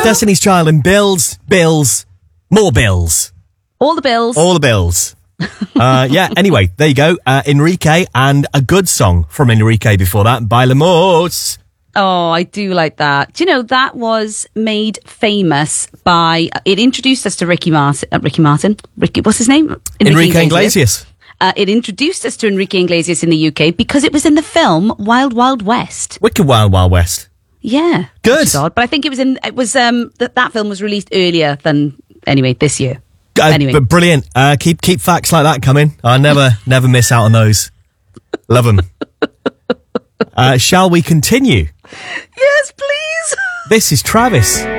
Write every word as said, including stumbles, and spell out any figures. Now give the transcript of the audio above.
Destiny's Child and Bills, Bills, more Bills. All the Bills. All the Bills. uh, yeah, anyway, there you go. Uh, Enrique, and a good song from Enrique before that, Bailamos. Oh, I do like that. Do you know, that was made famous by, it introduced us to Ricky Martin, uh, Ricky Martin, Ricky, what's his name? Enrique, Enrique Iglesias. Iglesias. Uh, it introduced us to Enrique Iglesias in the U K because it was in the film Wild Wild West. Wicked Wild Wild West. Yeah. Good. Which is odd, but I think it was in, it was, um, that, that film was released earlier than, anyway, this year. Uh, anyway. But brilliant. Uh, keep keep facts like that coming. I never never miss out on those. Love them. Uh, shall we continue? Yes, please. This is Travis.